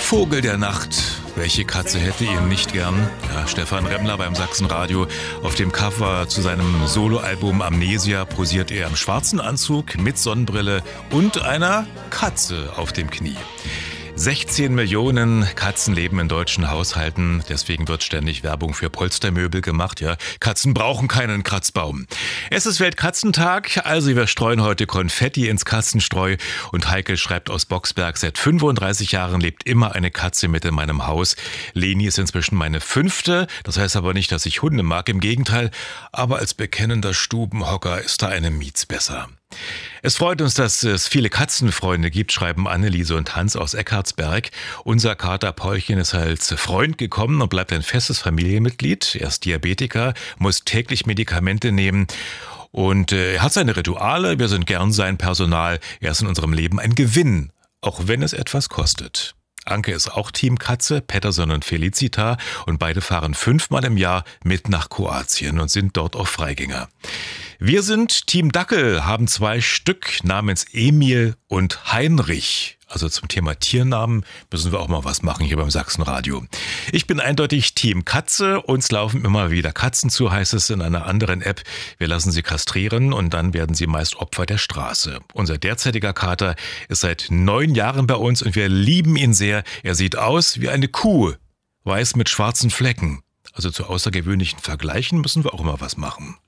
Vogel der Nacht. Welche Katze hätte ihn nicht gern? Ja, Stefan Remmler beim Sachsenradio. Auf dem Cover zu seinem Soloalbum Amnesia posiert er im schwarzen Anzug mit Sonnenbrille und einer Katze auf dem Knie. 16 Millionen Katzen leben in deutschen Haushalten, deswegen wird ständig Werbung für Polstermöbel gemacht. Ja, Katzen brauchen keinen Kratzbaum. Es ist Weltkatzentag, also wir streuen heute Konfetti ins Katzenstreu. Und Heike schreibt aus Boxberg, seit 35 Jahren lebt immer eine Katze mit in meinem Haus. Leni ist inzwischen meine 5. Das heißt aber nicht, dass ich Hunde mag, im Gegenteil. Aber als bekennender Stubenhocker ist da eine Mietz besser. Es freut uns, dass es viele Katzenfreunde gibt, schreiben Anneliese und Hans aus Eckartsberg. Unser Kater Paulchen ist als Freund gekommen und bleibt ein festes Familienmitglied. Er ist Diabetiker, muss täglich Medikamente nehmen und er hat seine Rituale. Wir sind gern sein Personal. Er ist in unserem Leben ein Gewinn, auch wenn es etwas kostet. Anke ist auch Team Katze, Petterson und Felicita, und beide fahren 5-mal im Jahr mit nach Kroatien und sind dort auch Freigänger. Wir sind Team Dackel, haben 2 Stück namens Emil und Heinrich. Also zum Thema Tiernamen müssen wir auch mal was machen hier beim Sachsenradio. Ich bin eindeutig Team Katze. Uns laufen immer wieder Katzen zu, heißt es in einer anderen App. Wir lassen sie kastrieren und dann werden sie meist Opfer der Straße. Unser derzeitiger Kater ist seit 9 Jahren bei uns und wir lieben ihn sehr. Er sieht aus wie eine Kuh, weiß mit schwarzen Flecken. Also zu außergewöhnlichen Vergleichen müssen wir auch immer was machen.